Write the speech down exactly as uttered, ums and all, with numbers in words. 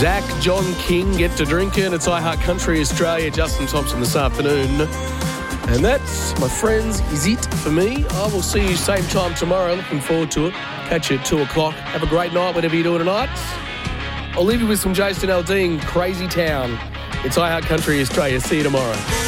Zach, John King get to drinking. It's iHeart Country Australia. Justin Thompson this afternoon. And that's, my friends, is it for me. I will see you same time tomorrow. Looking forward to it. Catch you at two o'clock. Have a great night, whatever you're doing tonight. I'll leave you with some Jason Aldean, Crazy Town. It's iHeart Country Australia. See you tomorrow.